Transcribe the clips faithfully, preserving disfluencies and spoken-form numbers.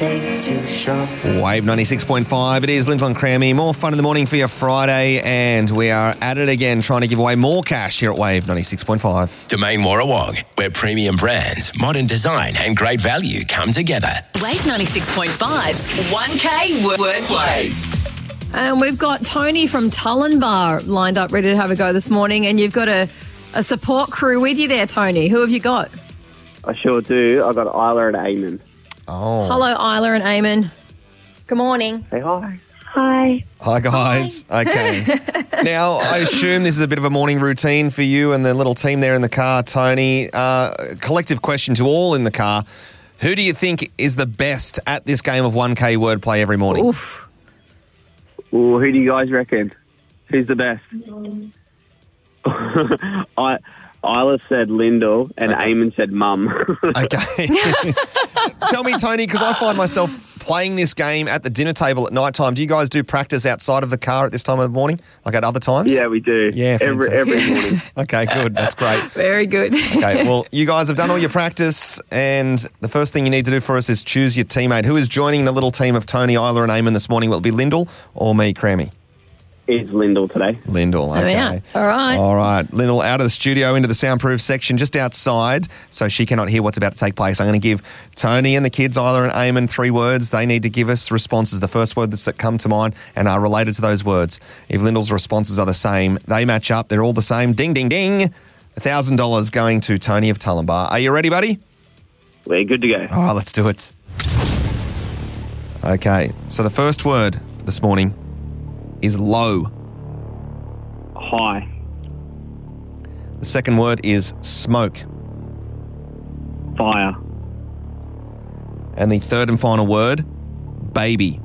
safe to shop. Wave ninety-six point five. It is Lindsay and Crammy. More fun in the morning for your Friday, and we are at it again trying to give away more cash here at Wave ninety-six point five. Domain Warrawong, where premium brands, modern design and great value come together. Wave ninety-six point five's one K Wordplay. And we've got Tony from Tullenbar lined up, ready to have a go this morning. And you've got a, a support crew with you there, Tony. Who have you got? I sure do. I've got Isla and Eamon. Oh. Hello, Isla and Eamon. Good morning. Say hi. Hi. Hi, guys. Okay. Now, I assume this is a bit of a morning routine for you and the little team there in the car, Tony. Uh, collective question to all in the car. Who do you think is the best at this game of one K Wordplay every morning? Oof. Well, who do you guys reckon? Who's the best? I... Isla said Lyndall and Okay. Eamon said Mum. Okay. Tell me, Tony, because I find myself playing this game at the dinner table at night time. Do you guys do practice outside of the car at this time of the morning, like at other times? Yeah, we do. Yeah, every fantastic. every morning. Okay, good. That's great. Very good. Okay, well, you guys have done all your practice, and the first thing you need to do for us is choose your teammate. Who is joining the little team of Tony, Isla and Eamon this morning? Will it be Lyndall or me, Crammy? It's Lyndall today. Lyndall, There we okay. are. All right. All right. Lyndall out of the studio into the soundproof section just outside so she cannot hear what's about to take place. I'm going to give Tony and the kids, Isla and Eamon, three words. They need to give us responses, the first words that come to mind and are related to those words. If Lyndall's responses are the same, they match up. They're all the same. Ding, ding, ding. one thousand dollars going to Tony of Tullenbar. Are you ready, buddy? We're good to go. All right, let's do it. Okay. So the first word this morning is low. Hi. The second word is smoke. Fire. And the third and final word, baby.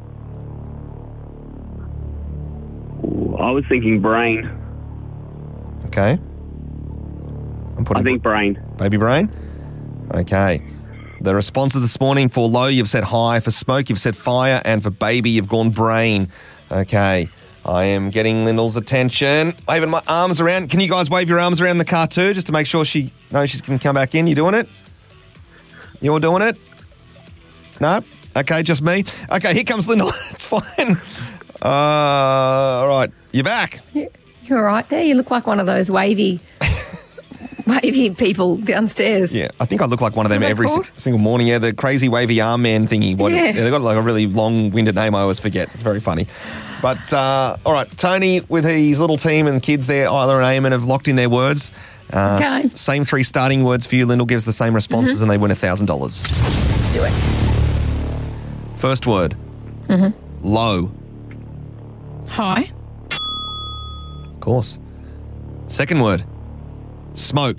Ooh, I was thinking brain. Okay. I'm putting I think brain. baby brain. Okay. The responses this morning for low, you've said high. For smoke, you've said fire. And for baby, you've gone brain. Okay. I am getting Lyndall's attention. Waving my arms around. Can you guys wave your arms around the car too, just to make sure she knows she can come back in? You doing it? You're doing it? No? Okay, just me. Okay, here comes Lyndall. It's fine. Uh, all right. You're back. You're all right there. You look like one of those wavy, wavy people downstairs. Yeah, I think I look like one of them What are they every si- called? single morning. Yeah, the crazy wavy arm man thingy. What, Yeah. They've got like a really long-winded name I always forget. It's very funny. But, uh, all right, Tony with his little team and kids there, Isla and Eamon, have locked in their words. Uh, Okay. s- Same three starting words for you. Lyndall gives the same responses and they win one thousand dollars. Let's do it. First word, low, Hi. of course. Second word, smoke.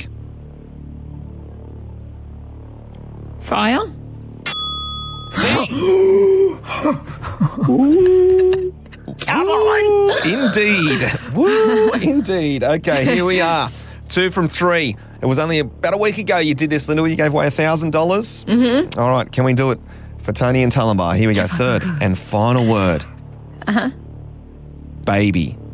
Fire. Come on. Indeed. Woo, indeed. Okay, here we are. Two from three. It was only about a week ago you did this, Lyndall. You gave away one thousand dollars. Mm-hmm. All right, can we do it for Tony and Tullenbar? Here we go. Third and final word. Uh-huh. Baby.